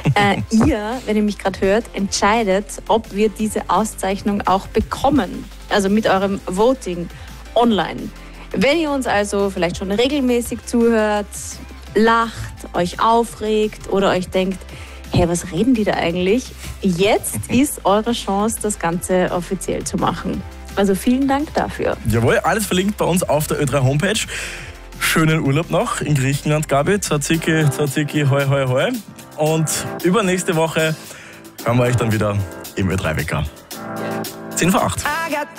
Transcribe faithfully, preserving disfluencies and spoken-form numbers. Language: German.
äh, ihr, wenn ihr mich gerade hört, entscheidet, ob wir diese Auszeichnung auch bekommen. Also mit eurem Voting online. Wenn ihr uns also vielleicht schon regelmäßig zuhört, lacht, euch aufregt oder euch denkt, hey, was reden die da eigentlich? Jetzt ist eure Chance, das Ganze offiziell zu machen. Also vielen Dank dafür. Jawohl, alles verlinkt bei uns auf der Ö drei Homepage. Schönen Urlaub noch in Griechenland, Gabi. Tzatziki, Tzatziki, hoi, hoi, hoi. Und übernächste Woche hören wir euch dann wieder im Ö drei Wecker. zehn vor acht.